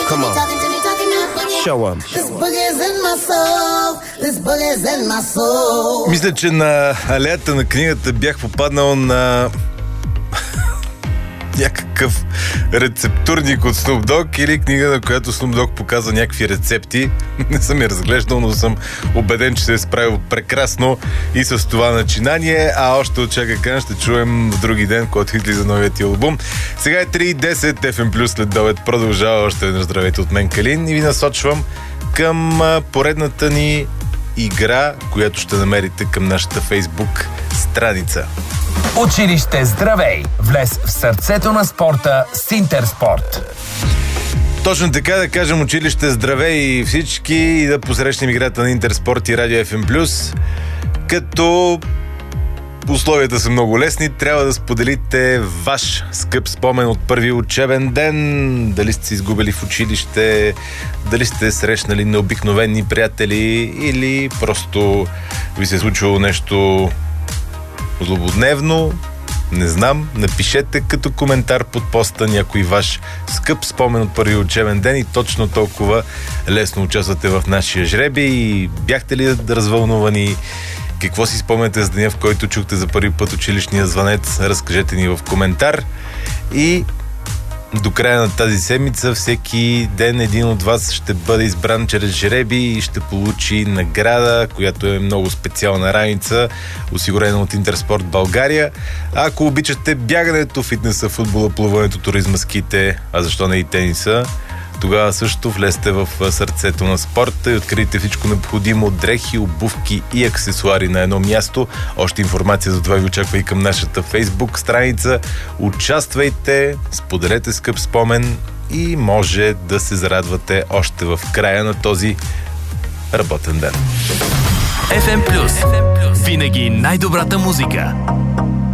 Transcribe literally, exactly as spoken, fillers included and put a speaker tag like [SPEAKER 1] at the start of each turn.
[SPEAKER 1] Come on. Show 'em. Мисля, че на алеята на книгата бях попаднал на някакъв рецептурник от Snoop Dogg или книга, на която Snoop Dogg показва някакви рецепти. Не съм я разглеждал, но съм убеден, че се е справил прекрасно и с това начинание. А още от Чака Кан ще чуем в други ден, когато излиза новият ти албум. Сега е три и десет, Еф Ем Плюс след обед продължава. Още веднъж здравейте от мен, Калин, и ви насочвам към поредната ни игра, която ще намерите към нашата Фейсбук страница.
[SPEAKER 2] Училище Здравей! Влез в сърцето на спорта с Интерспорт.
[SPEAKER 1] Точно така, да кажем училище Здравей всички и да посрещнем играта на Интерспорт и Радио Еф Ем Плюс. Като условията са много лесни, трябва да споделите ваш скъп спомен от първи учебен ден. Дали сте се изгубили в училище, дали сте срещнали необикновени приятели или просто ви се е случило нещо злободневно, не знам. Напишете като коментар под поста някой ваш скъп спомен от първи учебен ден и точно толкова лесно участвате в нашия жребий. Бяхте ли развълнувани? Какво си спомняте за деня, в който чухте за първи път училищния звънец? Разкажете ни в коментар. И до края на тази седмица всеки ден един от вас ще бъде избран чрез жреби и ще получи награда, която е много специална раница, осигурена от Интерспорт България. А ако обичате бягането, фитнеса, футбола, плуването, туризма, ските, а защо не и тениса, тогава също влезте в сърцето на спорта и открийте всичко необходимо: дрехи, обувки и аксесуари на едно място. Още информация за това ви очаква и към нашата Фейсбук страница. Участвайте, споделете скъп спомен и може да се зарадвате още в края на този работен ден.
[SPEAKER 2] Еф Ем Плюс. Винаги най-добрата музика.